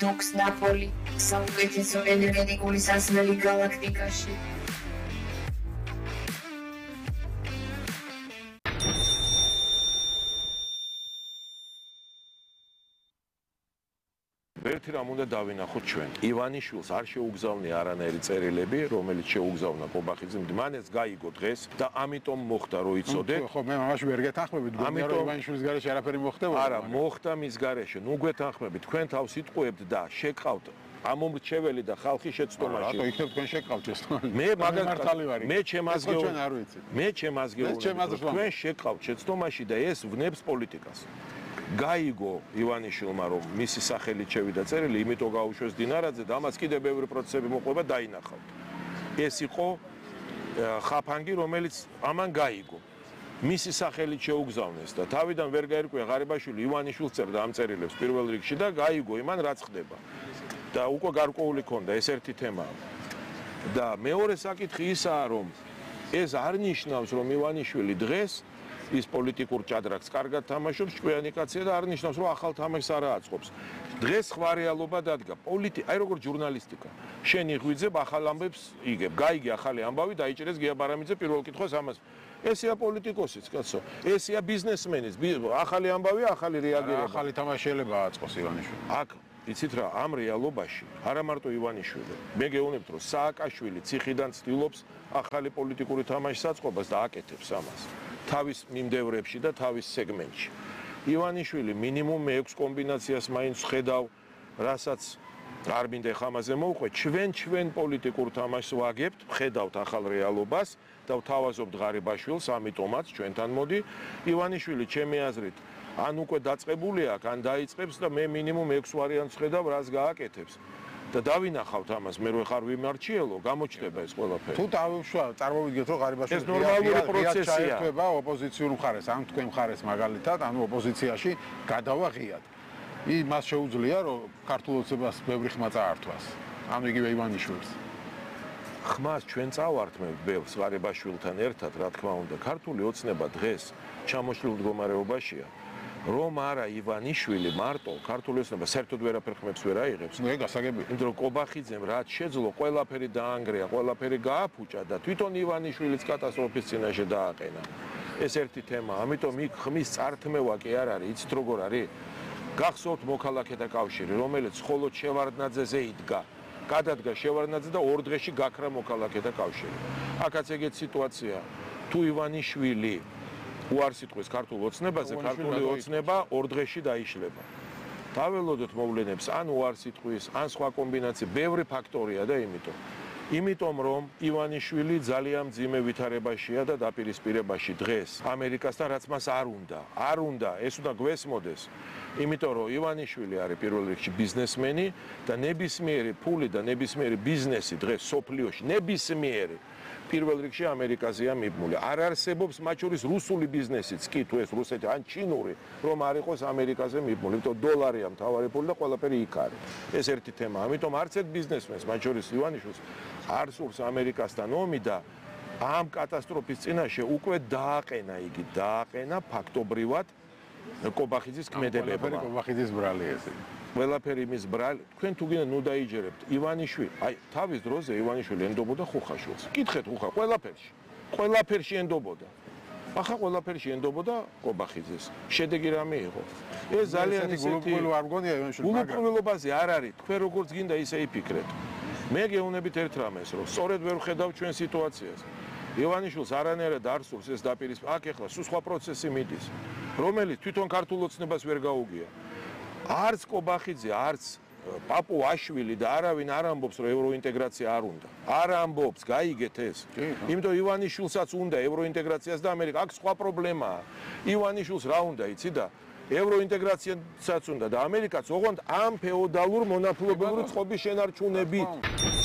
დოქს ნაპოლი საუკეთესო ენერგეტიკული სასმელი გალაქტიკაში. ერთი რამ უნდა დავინახოთ ჩვენ. ივანიშვილს არ შეუგზავნია არანაირი წერილები, რომელიც შეუგზავნა კობახიძემ. მან ეს გაიგო დღეს და ამიტომ მოხდა, რომ იცოდეთ. ხო, მე მამაში ვერ გეთანხმებით, გონია რომ ივანიშვილის გარეშე არაფერი მოხდებოდა. არა, მოხდა მის გარეშე. ნუ გვეთანხმებით, თქვენ თავს იტყუებთ და შეკავთ ამომრჩეველი და ხალხი შეცდომაში. რატო იქნებ თქვენ შეკავთ ეს? მე მაგალითად მე ჩემ აზრზე თქვენ შეკავთ შეცდომაში და ეს ვნებს პოლიტიკას. გაიგო ივანიშვილმა რომ მისი სახელით შევიდა წერილი, იმიტომ გაუშვეს დინარაძე და ამას კიდევ ბევრი პროცესები მოყვება დაინახავთ. ეს იყო ხაფანგი, რომელიც ამან გაიგო. მისი სახელით შეუგზავნეს და თავიდან ვერ გაერკვია ღარიბაშვილი ივანიშვილს წერდა ამ წერილებს პირველ რიგში და გაიგო იმან რაც ხდება. და უკვე გარკვეული ქონდა ეს ერთი თემაა. და მეორე საკითხი ისაა რომ ეს არ ნიშნავს რომ ივანიშვილი დღეს ის პოლიტიკურ ჭადრაკს კარგად თამაშობს, ჭკვიანი კაცია და არ ნიშნავს რომ ახალ თამაშს არ აწყობს. დღეს სხვა რეალობა დადგა. აი როგორ ჟურნალისტიკა. შენ იღვიძებ ახალ ამბებს იგებ. გაიგე ახალი ამბავი დაიჭირეს გია ბარამიძე პირველ კითხვას ამას. ესეა პოლიტიკოსიც, კაცო. ესეა ბიზნესმენის. ახალი ამბავი, ახალი რეაგირება. ახალი თამაშიელება აწყოს ივანიშვილი. აქ იცით რა, ამ რეალობაში არა მარტო ივანიშვილი. მე გეუბნებთ რომ სააკაშვილი ციხიდან ცდილობს ახალი პოლიტიკური თამაშის აწყობას და აკეთებს ამას. თავის მიმდევრებში და თავის სეგმენტში. ივანიშვილი მინიმუმ 6 კომბინაციას მაინც ხედავ, რასაც არ მინდა ხამაზე მოვყვე, ჩვენ პოლიტიკურ თამაშს ვაგებთ, ხედავთ ახალ რეალობას და ვთავაზობთ ღარიბაშვილს, ამიტომაც ჩვენთან მოდი. ივანიშვილი ჩემი აზრით ან უკვე დაწყებულია, ან დაიწყებს და მე მინიმუმ 6 ვარიანტს ხედავ, რას გააკეთებს. და დავინახავთ ამას, მე რო ხარ ვიმარჩიელო, გამოჩნდება ეს ყველაფერი. თუ წარმოვიდგეთ, რომ ღარიბაშვილი ეს ნორმალური პროცესია. შეერთება ოპოზიციურ მხარეს, ან თქვენ მხარეს მაგალითად, ანუ ოპოზიციაში გადავაღიათ. მას შეუძლია, რომ ქართულ ოცნებას ბევრი ხმა წაართვას. ანუ იგივე ივანიშვილს. ხმას ჩვენ წავართმევთ ბევრს ღარიბაშვილთან ერთად, რა თქმა უნდა, ქართული ოცნება დღეს ჩამოშლილ მდგომარეობაშია. რომ არა ივანიშვილი მარტო ქართული ოცნება საერთოდ ვერაფერ ხმებს ვერ აიღებს. ნუ ეგ გასაგებია. იმიტომ რომ კობახიძემ რაც შეძლო, ყველაფერი დაანგრია, ყველაფერი გააფუჭა და თვითონ ივანიშვილიც კატასტროფის წინაშე დააყენა. ეს ერთი თემა, ამიტომ იქ ხმის წართმევა კი არ არის, იცით როგორ არის? გახსოვთ მოქალაქეთა კავშირი, რომელიც მხოლოდ შევარდნაძეზე იდგა. გადადგა შევარდნაძე და 2 დღეში გაქრა მოქალაქეთა კავშირი. აქაც ეგეთ სიტუაცია. თუ ივანიშვილი უარს იტყვის ქართულ ოცნებაზე, ქართული ოცნება 2 დღეში დაიშლება. დაველოდოთ მოვლენებს, ან უარს იტყვის, ან სხვა კომბინაცია, ბევრი ფაქტორია და იმიტომ რომ ივანიშვილი ძალიან მძიმე ვითარებაშია და დაპირისპირებაში დღეს ამერიკასთან, რაც მას არ უნდა, ეს უნდა გვესმოდეს. იმიტომ რომ ივანიშვილი არის პირველ რიგში ბიზნესმენი და ნებისმიერი ფული და ნებისმიერი ბიზნესი დღეს სოფლიოში, ნებისმიერი პირველ რიგში ამერიკაზეა მიბმული. არ არსებობს მათ შორის რუსული ბიზნესიც კი თუ ეს რუსეთი ან ჩინური რომ არ იყოს ამერიკაზე მიბმული. იმიტომ დოლარია მთავარი ფული და ყველაფერი იქ არის. ეს ერთი თემა. ამიტომ არც ერთ ბიზნესმენს მათ შორის ივანიშვილს არ სურს ამერიკასთან ომი და ამ კატასტროფის წინაშე უკვე დააყენა ფაქტობრივად კობახიძის ქმედებება. კობახიძის ბრალი ეს. ყველაფერი მის ბრალი, თქვენ თუ გინდა ნუ დაიჯერებთ. ივანიშვილი, თავის დროზე ივანიშვილი ენდობოდა ხუხაშვილს. კითხეთ ხუხა, ყველაფერში ენდობოდა. ახლა ყველაფერში ენდობოდა კობახიძეს. შედეგი რამე იყო? ეს ძალიან ისეთი არ მგონია ივანიშვილი. გულუბრილობაზე არ არის. თქვენ როგორც გინდა ისე იფიქრეთ. მე გეუბნებით ერთ რამეს, რომ სწორედ ვერ ვხედავ ჩვენ სიტუაციას. ივანიშვილს არანაირად არ სურს ეს დაპირისპირება. აქ ეხლა სხვა პროცესი მიდის, რომელიც თვითონ ქართულ ოცნებას ვერ გაუგია. არც კობახიძე, არც პაპუაშვილი და არავინ არ ამბობს, რომ ევროინტეგრაცია არ უნდა. არ ამბობს, გაიგეთ ეს. იმიტომ ივანიშვილსაც უნდა ევროინტეგრაციას და ამერიკა. აქ სხვა პრობლემაა. ივანიშვილს რა უნდა, იცი და ევროინტეგრაციასაც უნდა და ამერიკაც ოღონდ ამ ფეოდალურ მონაფილობელური წყობის შენარჩუნებით.